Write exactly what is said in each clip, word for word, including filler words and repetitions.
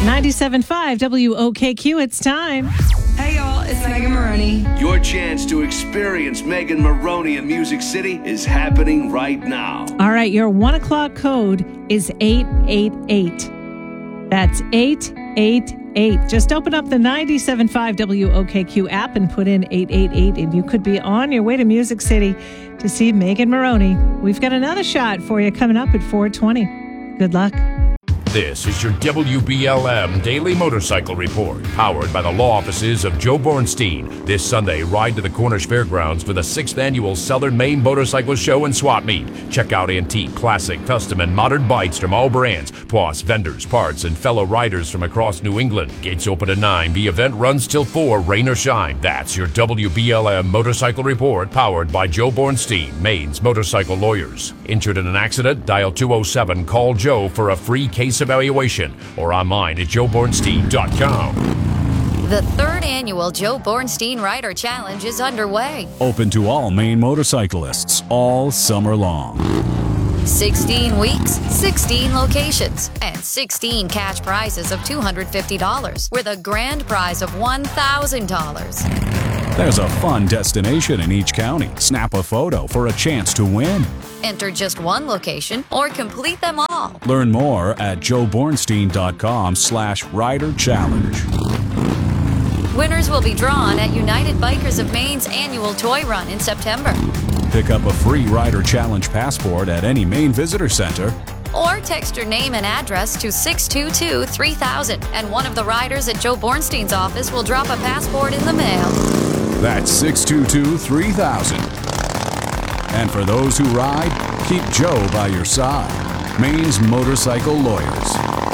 ninety-seven point five W O K Q, it's time. Hey y'all, it's Megan Maroney. Your chance to experience Megan Maroney in Music City is happening right now. All right, your one o'clock code is eight eight eight. That's eight eight eight. Just open up the ninety-seven point five W O K Q app and put in eight eight eight, and you could be on your way to Music City to see Megan Maroney. We've got another shot for you coming up at four twenty. Good luck. This is your W B L M Daily Motorcycle Report, powered by the law offices of Joe Bornstein. This Sunday, ride to the Cornish Fairgrounds for the sixth Annual Southern Maine Motorcycle Show and Swap Meet. Check out antique, classic, custom, and modern bikes from all brands, plus vendors, parts, and fellow riders from across New England. Gates open at nine. The event runs till four, rain or shine. That's your W B L M Motorcycle Report, powered by Joe Bornstein, Maine's motorcycle lawyers. Injured in an accident? Dial two oh seven, call Joe for a free case evaluation, or online at joe bornstein dot com. The third annual Joe Bornstein Rider Challenge is underway. Open to all Maine motorcyclists all summer long. sixteen weeks, sixteen locations, and sixteen cash prizes of two hundred fifty dollars, with a grand prize of one thousand dollars. There's a fun destination in each county. Snap a photo for a chance to win. Enter just one location or complete them all. Learn more at joe bornstein dot com slash rider challenge. Winners will be drawn at United Bikers of Maine's annual toy run in September. Pick up a free Rider Challenge passport at any Maine Visitor Center. Or text your name and address to six two two, three thousand, and one of the riders at Joe Bornstein's office will drop a passport in the mail. That's six two two, three thousand. And for those who ride, keep Joe by your side. Maine's motorcycle lawyers.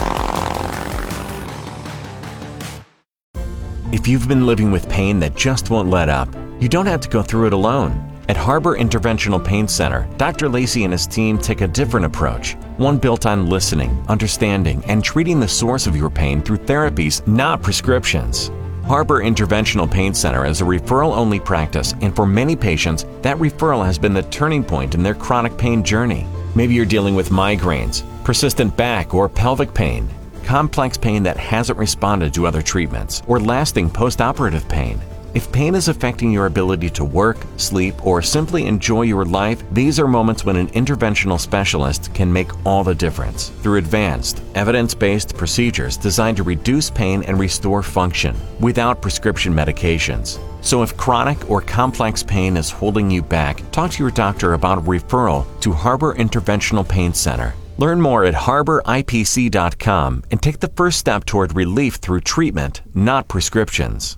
If you've been living with pain that just won't let up, you don't have to go through it alone. At Harbor Interventional Pain Center, Doctor Lacey and his team take a different approach, one built on listening, understanding, and treating the source of your pain through therapies, not prescriptions. Harbor Interventional Pain Center is a referral-only practice, and for many patients, that referral has been the turning point in their chronic pain journey. Maybe you're dealing with migraines, persistent back or pelvic pain, complex pain that hasn't responded to other treatments, or lasting post-operative pain. If pain is affecting your ability to work, sleep, or simply enjoy your life, these are moments when an interventional specialist can make all the difference through advanced, evidence-based procedures designed to reduce pain and restore function without prescription medications. So if chronic or complex pain is holding you back, talk to your doctor about a referral to Harbor Interventional Pain Center. Learn more at harbor I P C dot com and take the first step toward relief through treatment, not prescriptions.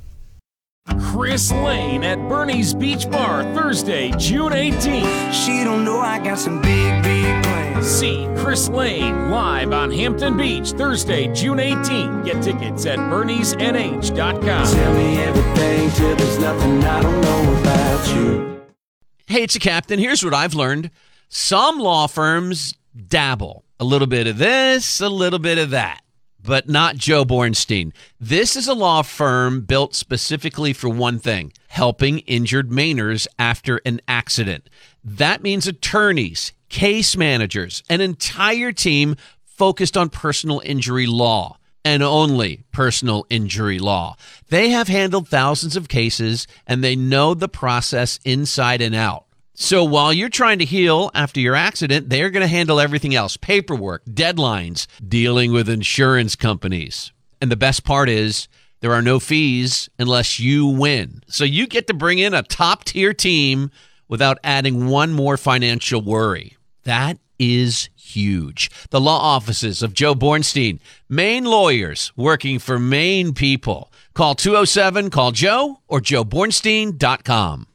Chris Lane at Bernie's Beach Bar, Thursday, June eighteenth. She don't know I got some big, big plans. See Chris Lane live on Hampton Beach, Thursday, June eighteenth. Get tickets at bernies n h dot com. Tell me everything till there's nothing I don't know about you. Hey, it's the Captain. Here's what I've learned. Some law firms dabble. A little bit of this, a little bit of that. But not Joe Bornstein. This is a law firm built specifically for one thing, helping injured Mainers after an accident. That means attorneys, case managers, an entire team focused on personal injury law and only personal injury law. They have handled thousands of cases and they know the process inside and out. So while you're trying to heal after your accident, they're going to handle everything else, paperwork, deadlines, dealing with insurance companies. And the best part is there are no fees unless you win. So you get to bring in a top-tier team without adding one more financial worry. That is huge. The law offices of Joe Bornstein, Maine lawyers working for Maine people. Call two oh seven, call Joe or joe bornstein dot com.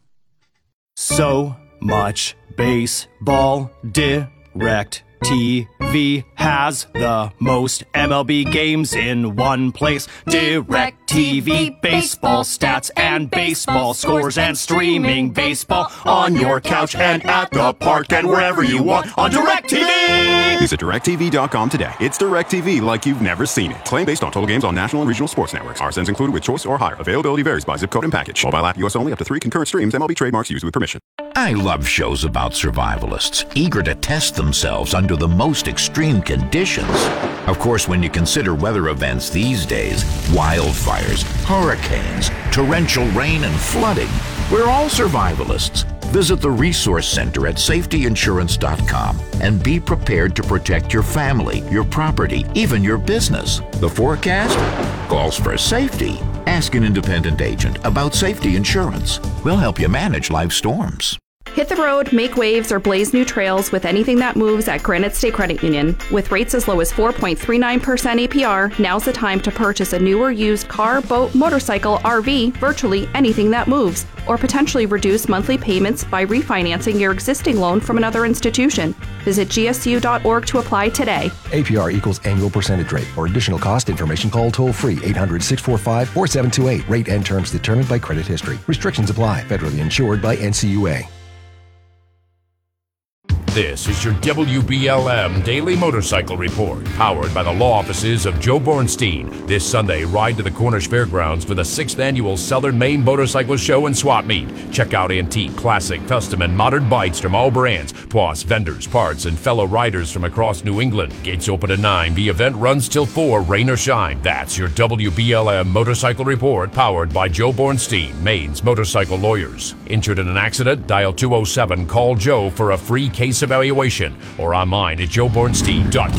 So much baseball. Direct T V has the most M L B games in one place. Direct T V, baseball stats and baseball scores and streaming baseball on your couch and at the park and wherever you want on Direct T V. Visit direct t v dot com today. It's Direct T V like you've never seen it. Claim based on total games on national and regional sports networks. R S Ns included with choice or higher. Availability varies by zip code and package. Mobile app U S only. Up to three concurrent streams. M L B trademarks used with permission. I love shows about survivalists, eager to test themselves under the most extreme conditions. Of course, when you consider weather events these days, wildfires, hurricanes, torrential rain, and flooding, we're all survivalists. Visit the Resource Center at safety insurance dot com and be prepared to protect your family, your property, even your business. The forecast calls for safety. Ask an independent agent about safety insurance. We'll help you manage life storms. Hit the road, make waves, or blaze new trails with anything that moves at Granite State Credit Union. With rates as low as four point three nine percent A P R, now's the time to purchase a new or used car, boat, motorcycle, R V, virtually anything that moves, or potentially reduce monthly payments by refinancing your existing loan from another institution. Visit G S U dot org to apply today. A P R equals annual percentage rate. For additional cost information, call toll free eight hundred, six four five, four seven two eight. Rate and terms determined by credit history. Restrictions apply. Federally insured by N C U A. This is your W B L M Daily Motorcycle Report, powered by the law offices of Joe Bornstein. This Sunday, ride to the Cornish Fairgrounds for the sixth Annual Southern Maine Motorcycle Show and Swap Meet. Check out antique, classic, custom, and modern bikes from all brands, plus vendors, parts, and fellow riders from across New England. Gates open at nine. The event runs till four, rain or shine. That's your W B L M Motorcycle Report, powered by Joe Bornstein, Maine's motorcycle lawyers. Injured in an accident? Dial two oh seven, call Joe for a free case evaluation, or online at joe bornstein dot com.